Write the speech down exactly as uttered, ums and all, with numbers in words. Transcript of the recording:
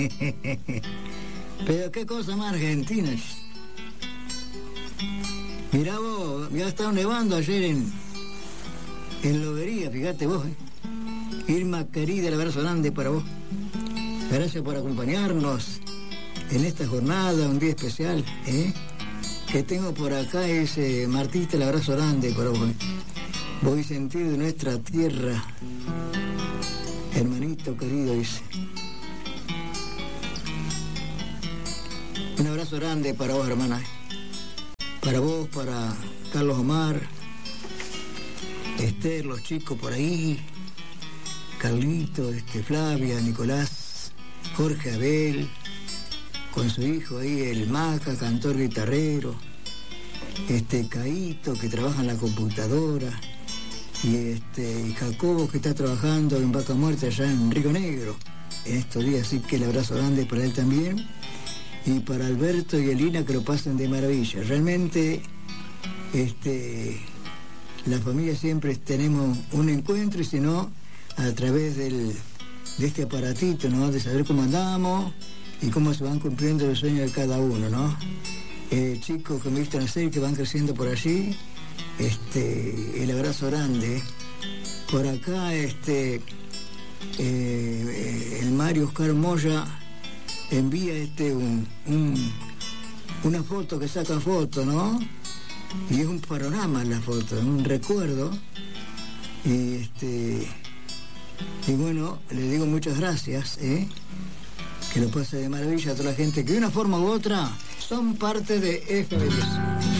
Pero qué cosa más argentina. Mirá vos, ya estaba nevando ayer en, en Lobería, fíjate vos, ¿eh? Irma querida, el abrazo grande para vos. Gracias por acompañarnos en esta jornada, un día especial, ¿eh? Que tengo por acá ese Martita, el abrazo grande para vos. Voy a sentir de nuestra tierra, hermanito querido, dice. Un abrazo grande para vos, hermana. Para vos, para Carlos Omar, Esther, los chicos por ahí, Carlito, este, Flavia, Nicolás, Jorge Abel, con su hijo ahí, el Maca, cantor guitarrero, este Caíto, que trabaja en la computadora, y este y Jacobo, que está trabajando en Vaca Muerta allá en Río Negro en estos días, así que el abrazo grande para él también. Y para Alberto y Elina, que lo pasen de maravilla. Realmente, este, la familia siempre tenemos un encuentro, y si no, a través del, de este aparatito, ¿no? De saber cómo andamos y cómo se van cumpliendo los sueños de cada uno, ¿no? Eh, chicos que me viste nacer, que van creciendo por allí, este, el abrazo grande. Por acá, este, eh, el Mario Oscar Moya envía este un, un, una foto que saca foto, ¿no? Y es un panorama la foto, es un recuerdo. Y este y bueno, le digo muchas gracias, ¿eh? Que lo pase de maravilla a toda la gente que de una forma u otra son parte de F B S.